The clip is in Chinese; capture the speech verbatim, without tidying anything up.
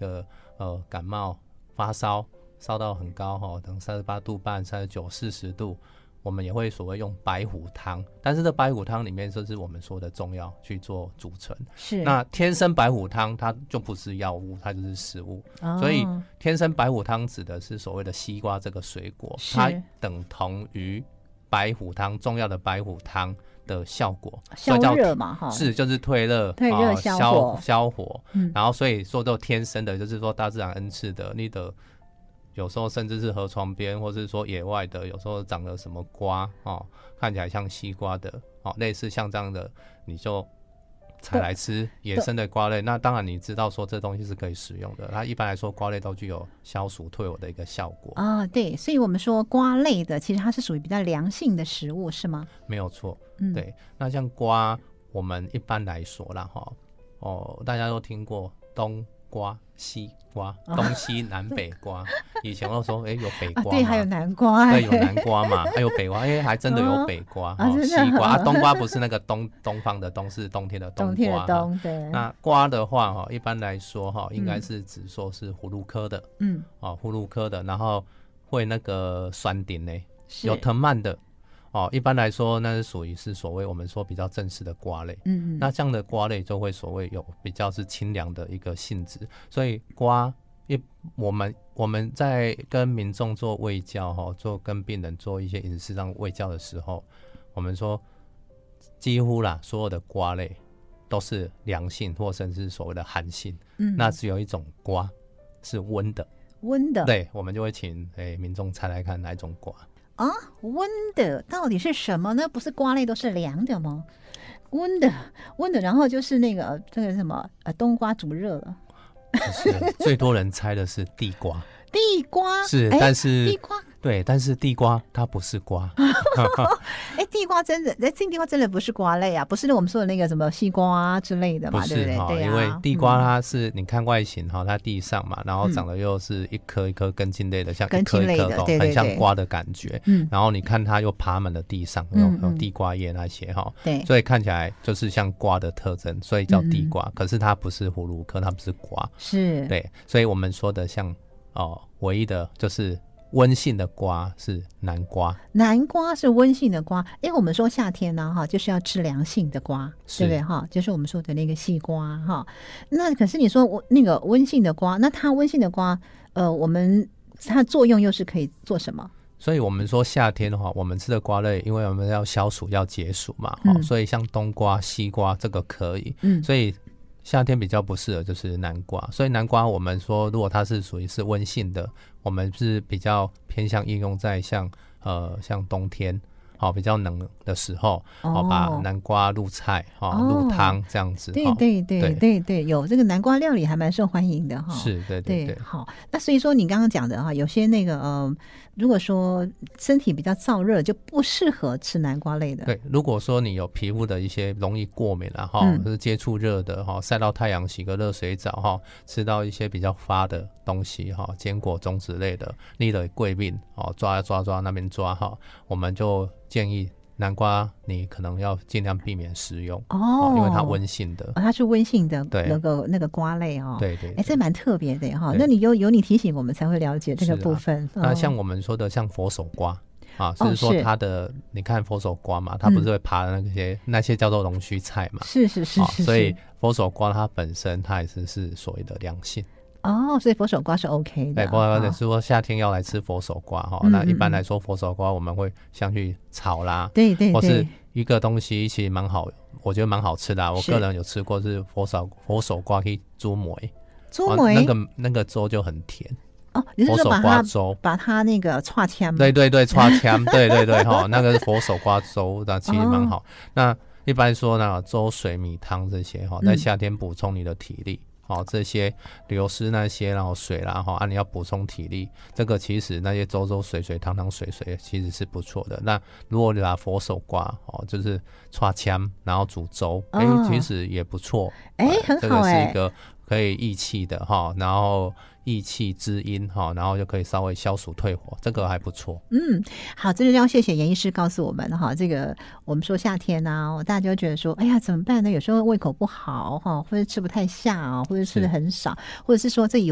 个呃感冒发烧烧到很高哈，等三十八度半、三十九、四十度，我们也会所谓用白虎汤，但是这白虎汤里面就是我们说的中药去做组成。 是， 那天生白虎汤它就不是药物，它就是食物， 哦、 所以天生白虎汤指的是所谓的西瓜这个水果，它等同于白虎汤中药的白虎汤的效果， 消热嘛哈， 是就是退热、 退热、消火、 消火、 嗯， 然后所以说都天生的，就是说大自然恩赐的，你的。有时候甚至是河床边，或是说野外的，有时候长了什么瓜哦，看起来像西瓜的哦，类似像这样的，你就采来吃野生的瓜类。那当然你知道说这东西是可以食用的，它一般来说瓜类都具有消暑退火的一个效果啊、哦。对，所以我们说瓜类的，其实它是属于比较凉性的食物，是吗？ 没有错， 嗯， 对。那像瓜，我们一般来说啦哈，哦，大家都听过冬瓜、西瓜，东西南北瓜。以前我说，哎、欸，有北瓜、啊， 对，还有南瓜， 对，有南瓜嘛，还有北瓜，哎、欸，还真的有北瓜，哦，西瓜啊，冬瓜不是那个东东方的冬，是冬天的冬瓜。冬天的冬，对。那瓜的话，哈，一般来说，哈，应该是指说是葫芦科的，嗯，哦，葫芦科的，然后会那个酸顶呢，有藤蔓的。哦，一般来说，那是属于是所谓我们说比较正式的瓜类。嗯嗯。那这样的瓜类就会所谓有比较是清凉的一个性质，所以瓜一我们我们在跟民众做卫教哈，做跟病人做一些饮食上卫教的时候，我们说几乎啦所有的瓜类都是凉性或甚至所谓的寒性。嗯。那只有一种瓜是温的。 温的。 对，我们就会请诶民众猜猜看哪一种瓜。 啊，温的到底是什么呢？不是瓜类都是凉的吗？温的，温的，然后就是那个这个什么呃，冬瓜煮热了。 是最多人猜的是地瓜。 地瓜是，但是地瓜对，但是地瓜它不是瓜。 哎，地瓜真的，哎，这地瓜真的不是瓜类啊，不是我们说的那个什么西瓜啊之类的嘛， 不是对不对？对啊， 因为地瓜它是、嗯、你看外形哈，它地上嘛，然后长得又是一颗一颗根茎类的，嗯、像一颗一颗的，很像瓜的感觉。嗯，然后你看它又爬满了地上，有有地瓜叶那些哈，对，所以看起来就是像瓜的特征，所以叫地瓜。嗯、可是它不是葫芦科，它不是瓜， 是对，所以我们说的像哦，唯一的就是温性的瓜是南瓜。 南瓜是温性的瓜，因为我们说夏天呢、啊、哈，就是要吃凉性的瓜，对不对哈？就是我们说的那个西瓜哈。那可是你说我那个温性的瓜，那它温性的瓜，呃，我们它的作用又是可以做什么？ 所以我们说夏天的话，我们吃的瓜类，因为我们要消暑要解暑嘛，嗯、所以像冬瓜、西瓜这个可以，嗯，所以夏天比较不适合就是南瓜，所以南瓜我们说如果它是属于是温性的，我们是比较偏向应用在像呃像冬天好、哦、比较冷的时候，哦，哦把南瓜入菜哈、哦、入汤这样子。 对对对对 对, 对，有这个南瓜料理还蛮受欢迎的哈。 是，对对 对, 对。好，那所以说你刚刚讲的哈，有些那个呃，如果说身体比较燥热，就不适合吃南瓜类的。 对，如果说你有皮肤的一些容易过敏啦哈，或、嗯、是接触热的哈，晒到太阳洗个热水澡哈，吃到一些比较发的东西哈，坚果种子类的，你的贵病哦，抓抓抓那边抓哈，我们就建议南瓜你可能要尽量避免食用 哦, 哦，因为它温性的， 哦、它是温性的那个那个瓜类哦， 对对, 对， 哎，这蛮特别的哈。那你有有你提醒我们才会了解这个部分。 啊哦、那像我们说的像佛手瓜啊，就是说它的、哦、你看佛手瓜嘛，它不是会爬的那些、嗯、那些叫做龙须菜嘛， 是是是 是, 是、哦， 所以佛手瓜它本身它也是是所谓的凉性。 哦，所以佛手瓜是 OK 的。 对，佛手瓜是说夏天要来吃佛手瓜哈、哦。那一般来说，佛手瓜我们会像去炒啦， 对对对， 或是一个东西其实蛮好，我觉得蛮好吃的、啊。我个人有吃过是佛手佛手瓜可以煮梅， 煮梅、 哦、那个那个粥就很甜。 哦，你是说把它把它那个串枪？ 对对对，串枪，对对对哈、哦，那个是佛手瓜粥，那其实蛮好。哦、那一般说呢，粥、水、米汤这些哈，在夏天补充你的体力。嗯哦，这些流失那些，然后水啦，哈、啊，你要补充体力，这个其实那些粥粥水水汤汤水水其实是不错的。那如果你把佛手瓜哦，就是串枪，然后煮粥，哎、哦，其实也不错， 哎、欸，很好哎、 欸，这个是一个可以益气的哈，然后益气滋阴哈，然后就可以稍微消暑退火，这个还不错。 嗯，好，这就要谢谢严医师告诉我们哈，这个我们说夏天啊，大家就觉得说，哎呀怎么办呢？有时候胃口不好哈，或者吃不太下啊，或者吃的很少，或者是说这有